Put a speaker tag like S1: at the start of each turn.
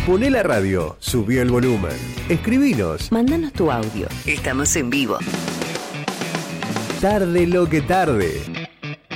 S1: Poné la radio, subí el volumen. Escribinos.
S2: Mándanos tu audio. Estamos en vivo.
S1: Tarde lo que tarde.